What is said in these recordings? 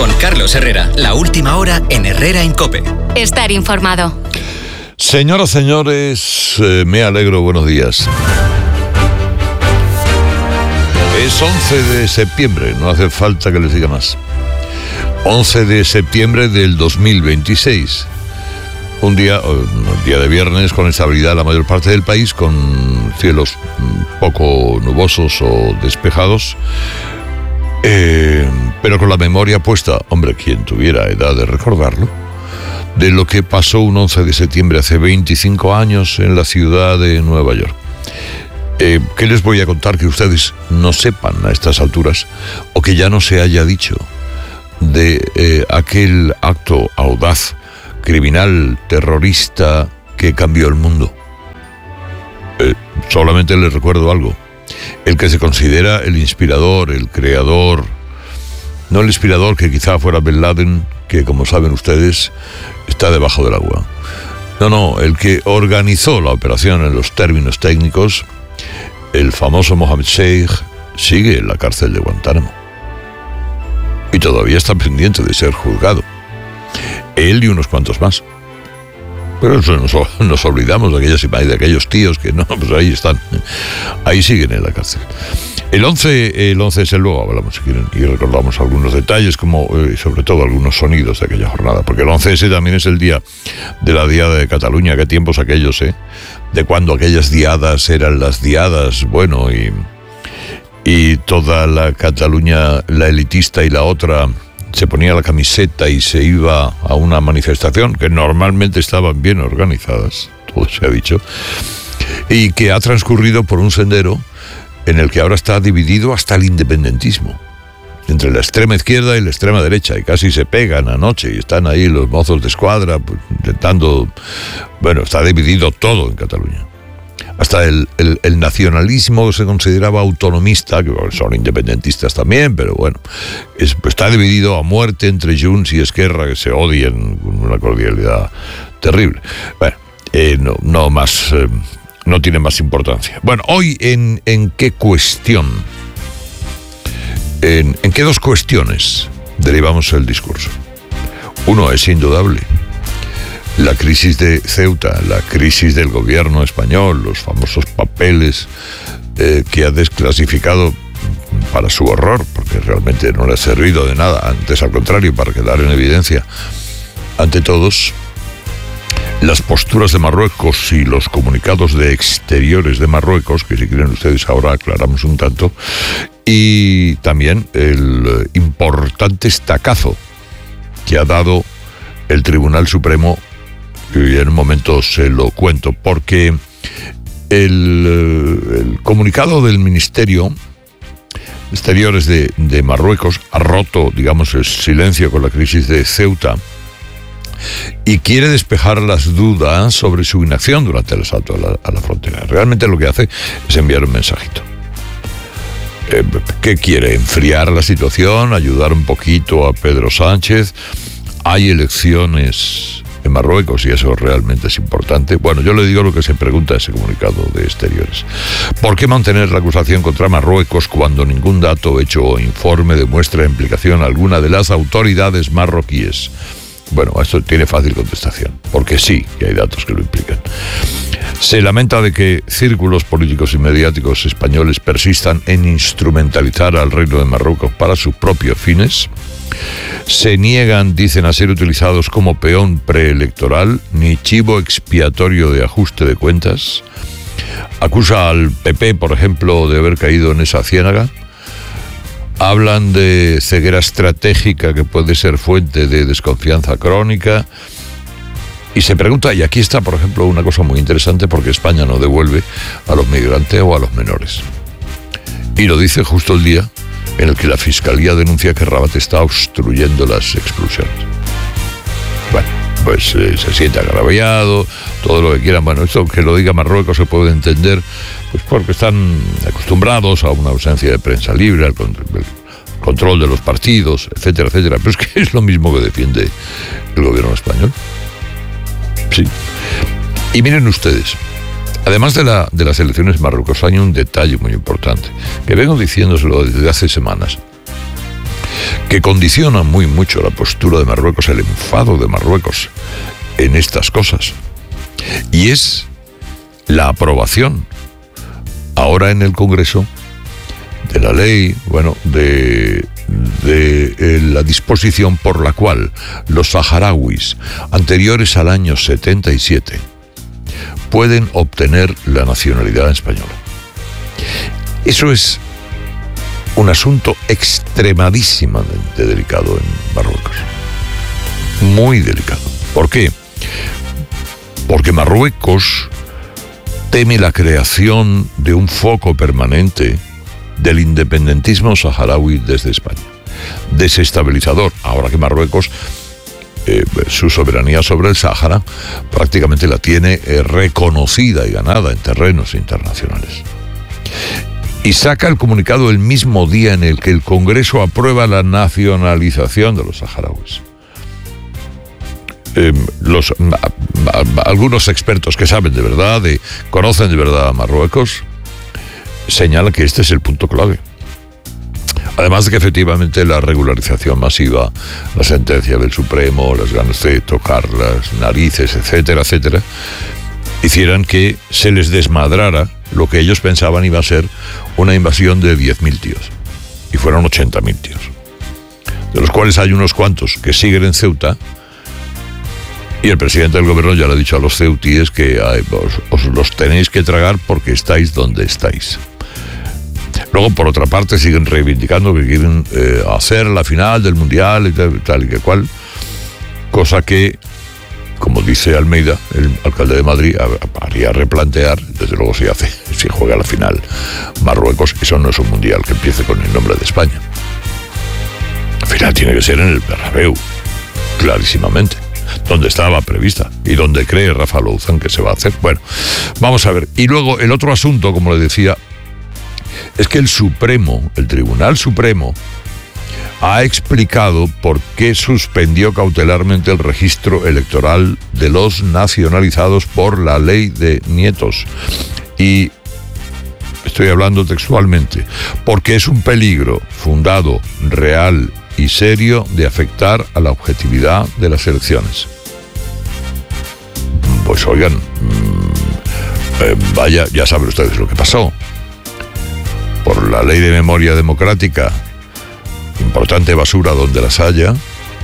Con Carlos Herrera, la última hora en Herrera en COPE. Estar informado. Señoras, señores, me alegro, buenos días. Es 11 de septiembre, no hace falta que les diga más. 11 de septiembre del 2026. Un día de viernes con estabilidad en la mayor parte del país, con cielos poco nubosos o despejados, pero con la memoria puesta, hombre, quien tuviera edad de recordarlo, de lo que pasó un 11 de septiembre hace 25 años en la ciudad de Nueva York. ¿Qué les voy a contar que ustedes no sepan a estas alturas o que ya no se haya dicho de aquel acto audaz, criminal, terrorista que cambió el mundo? Solamente les recuerdo algo. El que se considera el inspirador, el creador, no el inspirador que quizá fuera Bin Laden, que como saben ustedes está debajo del agua. No, el que organizó la operación en los términos técnicos, el famoso Mohammed Sheikh, sigue en la cárcel de Guantánamo. Y todavía está pendiente de ser juzgado. Él y unos cuantos más. Pero eso nos olvidamos de aquellos tíos que no, pues ahí están. Ahí siguen en la cárcel. El 11 es el luego, hablamos si quieren, y recordamos algunos detalles, como sobre todo algunos sonidos de aquella jornada, porque el 11S también es el día de la Diada de Cataluña. Qué tiempos aquellos, de cuando aquellas diadas eran las diadas, bueno, y toda la Cataluña, la elitista y la otra, se ponía la camiseta y se iba a una manifestación que normalmente estaban bien organizadas, todo se ha dicho, y que ha transcurrido por un sendero en el que ahora está dividido hasta el independentismo, entre la extrema izquierda y la extrema derecha, y casi se pegan anoche, y están ahí los mozos de escuadra pues, intentando, bueno, está dividido todo en Cataluña. Hasta el nacionalismo que se consideraba autonomista, que son independentistas también, pero bueno, está dividido a muerte entre Junts y Esquerra, que se odian con una cordialidad terrible. Bueno, no tiene más importancia. Bueno, hoy en qué cuestión, en qué dos cuestiones derivamos el discurso. Uno es indudable. La crisis de Ceuta, la crisis del gobierno español, los famosos papeles que ha desclasificado para su horror, porque realmente no le ha servido de nada, antes al contrario, para quedar en evidencia ante todos, las posturas de Marruecos y los comunicados de exteriores de Marruecos, que si quieren ustedes ahora aclaramos un tanto, y también el importante estacazo que ha dado el Tribunal Supremo, y en un momento se lo cuento, porque el comunicado del Ministerio de Exteriores de Marruecos ha roto, digamos, el silencio con la crisis de Ceuta y quiere despejar las dudas sobre su inacción durante el asalto a la frontera. Realmente lo que hace es enviar un mensajito. ¿Qué quiere? Enfriar la situación, ayudar un poquito a Pedro Sánchez. Hay elecciones en Marruecos y eso realmente es importante. Bueno, yo le digo lo que se pregunta ese comunicado de Exteriores. ¿Por qué mantener la acusación contra Marruecos cuando ningún dato, hecho o informe demuestra implicación alguna de las autoridades marroquíes? Bueno, esto tiene fácil contestación, porque sí que hay datos que lo implican. Se lamenta de que círculos políticos y mediáticos españoles persistan en instrumentalizar al Reino de Marruecos para sus propios fines. Se niegan, dicen, a ser utilizados como peón preelectoral ni chivo expiatorio de ajuste de cuentas. Acusa al PP, por ejemplo, de haber caído en esa ciénaga. Hablan de ceguera estratégica que puede ser fuente de desconfianza crónica. Y se pregunta, y aquí está, por ejemplo, una cosa muy interesante, porque España no devuelve a los migrantes o a los menores. Y lo dice justo el día en el que la Fiscalía denuncia que Rabat está obstruyendo las expulsiones. Bueno, pues se siente agraviado, todo lo que quieran. Bueno, esto que lo diga Marruecos se puede entender, pues porque están acostumbrados a una ausencia de prensa libre, al control de los partidos, etcétera, etcétera. Pero es que es lo mismo que defiende el gobierno español. Sí. Y miren ustedes, además de las elecciones en Marruecos, hay un detalle muy importante, que vengo diciéndoselo desde hace semanas, que condiciona muy mucho la postura de Marruecos, el enfado de Marruecos en estas cosas. Y es la aprobación ahora en el Congreso de la ley, de la disposición por la cual los saharauis anteriores al año 77 pueden obtener la nacionalidad española. Eso es un asunto extremadísimamente delicado en Marruecos. Muy delicado. ¿Por qué? Porque Marruecos teme la creación de un foco permanente del independentismo saharaui desde España. Desestabilizador, ahora que Marruecos, su soberanía sobre el Sáhara, prácticamente la tiene reconocida y ganada en terrenos internacionales. Y saca el comunicado el mismo día en el que el Congreso aprueba la nacionalización de los saharauis. Algunos expertos que saben de verdad, conocen de verdad a Marruecos, señalan que este es el punto clave. Además de que efectivamente la regularización masiva, la sentencia del Supremo, las ganas de tocar las narices, etcétera, etcétera, hicieran que se les desmadrara lo que ellos pensaban iba a ser una invasión de 10.000 tíos. Y fueron 80.000 tíos. De los cuales hay unos cuantos que siguen en Ceuta. Y el presidente del gobierno ya le ha dicho a los ceutíes que os los tenéis que tragar porque estáis donde estáis. Luego, por otra parte, siguen reivindicando que quieren hacer la final del Mundial y tal y que cual. Cosa que, como dice Almeida, el alcalde de Madrid, haría replantear, desde luego si juega la final Marruecos, eso no es un Mundial que empiece con el nombre de España. La final tiene que ser en el Bernabéu, clarísimamente, donde estaba prevista y donde cree Rafa Louzán que se va a hacer. Bueno, vamos a ver. Y luego el otro asunto, como le decía, es que el Tribunal Supremo ha explicado por qué suspendió cautelarmente el registro electoral de los nacionalizados por la ley de nietos. Y estoy hablando textualmente, porque es un peligro fundado, real y serio de afectar a la objetividad de las elecciones. Pues oigan, vaya, ya saben ustedes lo que pasó. Por la ley de memoria democrática, importante basura donde las haya,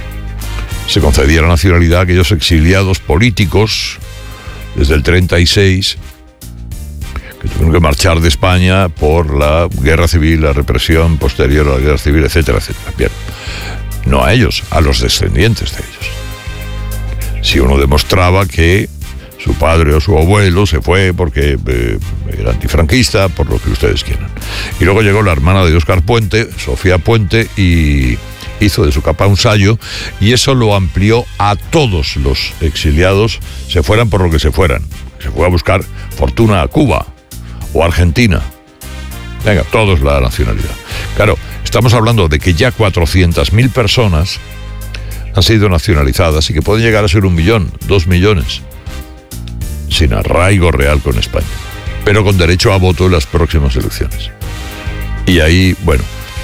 se concedía la nacionalidad a aquellos exiliados políticos desde el 36 que tuvieron que marchar de España por la guerra civil, la represión posterior a la guerra civil, etcétera, etcétera. Bien, no a ellos, a los descendientes de ellos. Si uno demostraba que su padre o su abuelo se fue porque era antifranquista, por lo que ustedes quieran. Y luego llegó la hermana de Óscar Puente, Sofía Puente, y hizo de su capa un sayo, y eso lo amplió a todos los exiliados, se fueran por lo que se fueran. Se fue a buscar fortuna a Cuba o Argentina. Venga, todos la nacionalidad. Claro, estamos hablando de que ya 400.000 personas han sido nacionalizadas y que pueden llegar a ser 1 millón, 2 millones. Sin arraigo real con España, pero con derecho a voto en las próximas elecciones. Y ahí, bueno,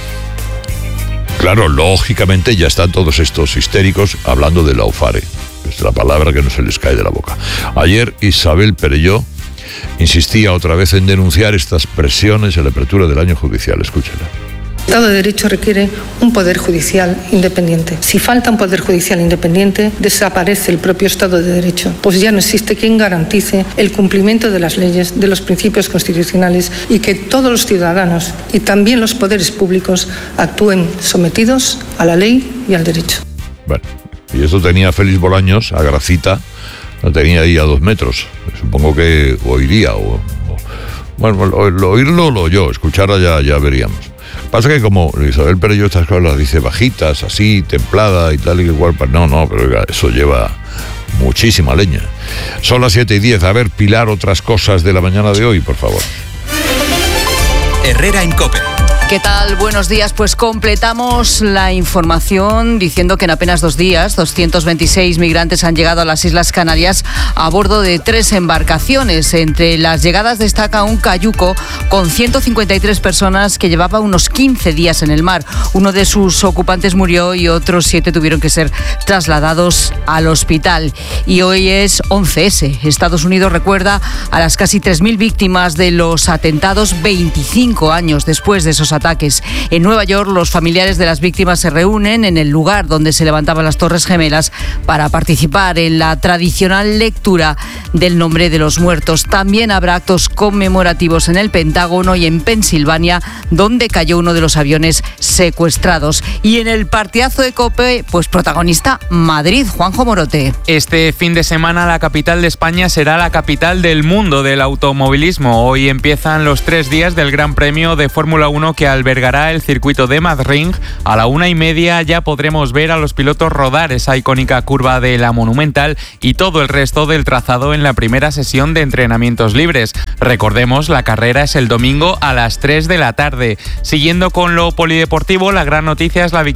claro, lógicamente ya están todos estos histéricos hablando de laufare, es la palabra que no se les cae de la boca. Ayer Isabel Perelló insistía otra vez en denunciar estas presiones en la apertura del año judicial. Escúchenla. El Estado de Derecho requiere un poder judicial independiente. Si falta un poder judicial independiente, desaparece el propio Estado de Derecho, pues ya no existe quien garantice el cumplimiento de las leyes, de los principios constitucionales y que todos los ciudadanos y también los poderes públicos actúen sometidos a la ley y al derecho. Bueno, y eso tenía Félix Bolaños, a Gracita, lo tenía ahí a 2 metros. Supongo que oiría bueno, lo oírlo lo oyó, escucharla ya veríamos. Pasa que como Isabel Perelló estas cosas las dice bajitas, así, templada y tal y igual, no, pero oiga, eso lleva muchísima leña. Son las 7:10. A ver, Pilar, otras cosas de la mañana de hoy, por favor. Herrera en COPE. ¿Qué tal? Buenos días. Pues completamos la información diciendo que en apenas 2 días 226 migrantes han llegado a las Islas Canarias a bordo de 3 embarcaciones. Entre las llegadas destaca un cayuco con 153 personas que llevaba unos 15 días en el mar. Uno de sus ocupantes murió y otros 7 tuvieron que ser trasladados al hospital. Y hoy es 11S. Estados Unidos recuerda a las casi 3.000 víctimas de los atentados 25 años después de esos ataques. En Nueva York, los familiares de las víctimas se reúnen en el lugar donde se levantaban las Torres Gemelas para participar en la tradicional lectura del nombre de los muertos. También habrá actos conmemorativos en el Pentágono y en Pensilvania, donde cayó uno de los aviones secuestrados. Y en el partidazo de COPE, pues protagonista Madrid, Juanjo Morote. Este fin de semana la capital de España será la capital del mundo del automovilismo. Hoy empiezan los 3 días del Gran Premio de Fórmula 1 que albergará el circuito de Madrid. A la 1:30 ya podremos ver a los pilotos rodar esa icónica curva de la Monumental y todo el resto del trazado en la primera sesión de entrenamientos libres. Recordemos, la carrera es el domingo a las 3 de la tarde. Siguiendo con lo polideportivo, la gran noticia es la victoria